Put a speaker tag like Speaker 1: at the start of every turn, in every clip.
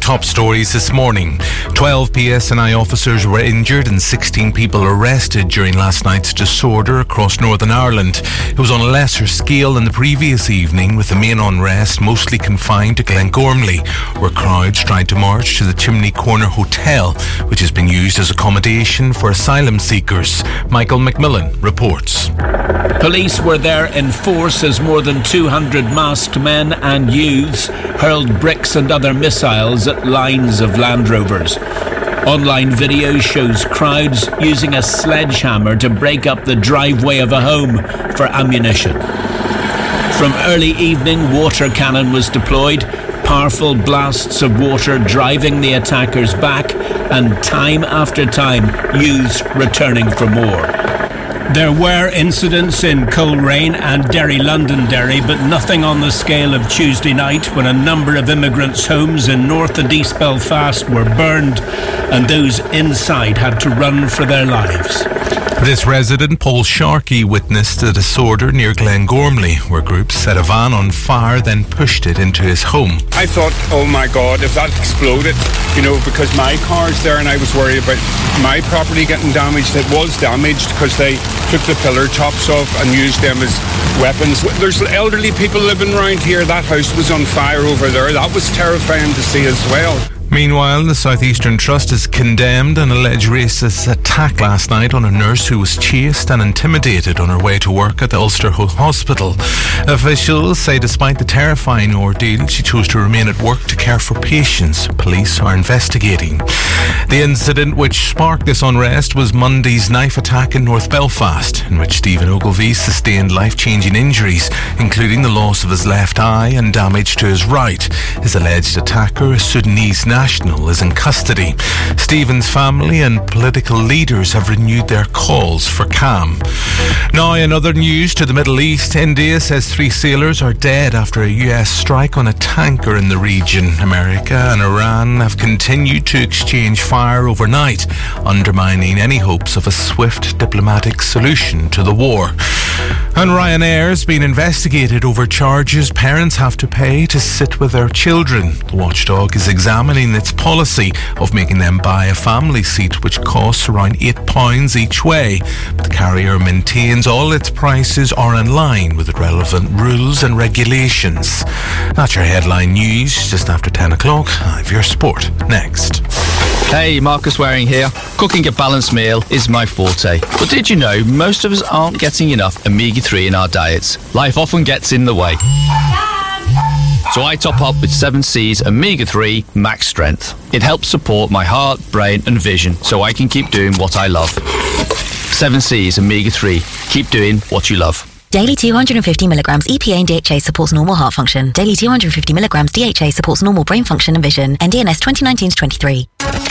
Speaker 1: top stories this morning. 12 PSNI officers were injured and 16 people arrested during last night's disorder across Northern Ireland. It was on a lesser scale than the previous evening, with the main unrest mostly confined to Glengormley, where crowds tried to march to the Chimney Corner Hotel, which has been used as accommodation for asylum seekers. Michael McMillan reports.
Speaker 2: Police were there in force as more than 200 masked men and youths hurled bricks and other missiles at lines of Land Rovers. Online video shows crowds using a sledgehammer to break up the driveway of a home for ammunition. From early evening, water cannon was deployed, powerful blasts of water driving the attackers back, and time after time, youths returning for more. There were incidents in Coleraine and Derry Londonderry, but nothing on the scale of Tuesday night, when a number of immigrants' homes in North and East Belfast were burned and those inside had to run for their lives.
Speaker 1: This resident, Paul Sharkey, witnessed a disorder near Glengormley, where groups set a van on fire, then pushed it into his home.
Speaker 3: I thought, oh my God, if that exploded, because my car's there and I was worried about my property getting damaged. It was damaged because they took the pillar tops off and used them as weapons. There's elderly people living around here. That house was on fire over there. That was terrifying to see as well.
Speaker 1: Meanwhile, the South Eastern Trust has condemned an alleged racist attack last night on a nurse who was chased and intimidated on her way to work at the Ulster Hospital. Officials say despite the terrifying ordeal, she chose to remain at work to care for patients. Police are investigating. The incident which sparked this unrest was Monday's knife attack in North Belfast, in which Stephen Ogilvie sustained life-changing injuries, including the loss of his left eye and damage to his right. His alleged attacker, a Sudanese national, is in custody. Stephen's family and political leaders have renewed their calls for calm. Now, in other news to the Middle East, India says 3 sailors are dead after a US strike on a tanker in the region. America and Iran have continued to exchange fire overnight, undermining any hopes of a swift diplomatic solution to the war. And Ryanair has been investigated over charges parents have to pay to sit with their children. The watchdog is examining its policy of making them buy a family seat, which costs around £8 each way. But the carrier maintains all its prices are in line with the relevant rules and regulations. That's your headline news. Just after 10 o'clock, I have your sport next.
Speaker 4: Hey, Marcus Waring here. Cooking a balanced meal is my forte. But did you know most of us aren't getting enough omega-3 in our diets? Life often gets in the way. So I top up with 7C's Omega-3 Max Strength. It helps support my heart, brain and vision so I can keep doing what I love. 7C's Omega-3. Keep doing what you love.
Speaker 5: Daily 250 milligrams EPA and DHA supports normal heart function. Daily 250 milligrams DHA supports normal brain function and vision. NDNS 2019-23.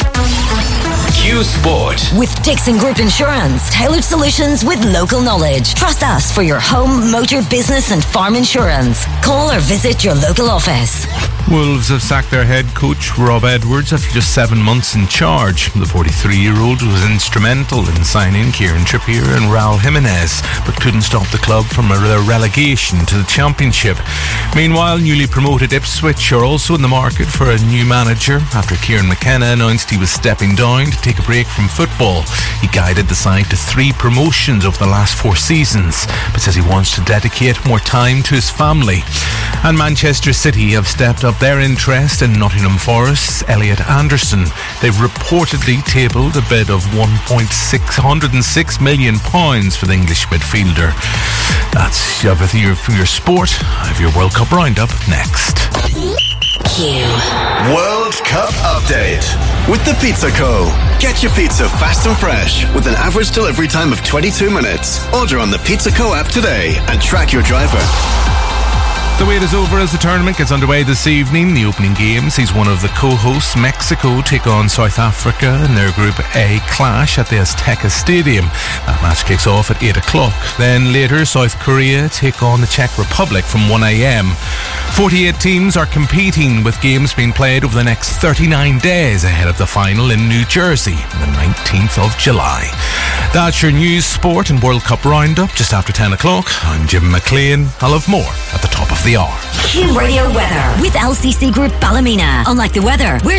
Speaker 6: Q Sport.
Speaker 7: With Dixon Group Insurance. Tailored solutions with local knowledge. Trust us for your home, motor, business and farm insurance. Call or visit your local office.
Speaker 1: Wolves have sacked their head coach Rob Edwards after just 7 months in charge. The 43-year-old was instrumental in signing Kieran Trippier and Raul Jimenez, but couldn't stop the club from their relegation to the Championship. Meanwhile, newly promoted Ipswich are also in the market for a new manager after Kieran McKenna announced he was stepping down to take a break from football. He guided the side to 3 promotions over the last 4 seasons, but says he wants to dedicate more time to his family. And Manchester City have stepped up their interest in Nottingham Forest's Elliot Anderson. They've reportedly tabled a bid of £1.606 million for the English midfielder. That's everything for your sport. I have your World Cup roundup next.
Speaker 7: Q.
Speaker 6: World Cup update with the Pizza Co. Get your pizza fast and fresh with an average delivery time of 22 minutes. Order on the Pizza Co app today and track your driver.
Speaker 1: The wait is over as the tournament gets underway this evening. The opening game sees one of the co-hosts, Mexico, take on South Africa in their Group A clash at the Azteca Stadium. That match kicks off at 8 o'clock. Then later, South Korea take on the Czech Republic from 1 a.m. 48 teams are competing, with games being played over the next 39 days ahead of the final in New Jersey on the 19th of July. That's your news, sport and World Cup roundup just after 10 o'clock. I'm Jim McLean. I'll have more at the top of the hour.
Speaker 7: Q Radio weather with LCC Group Ballymena. Unlike the weather, we're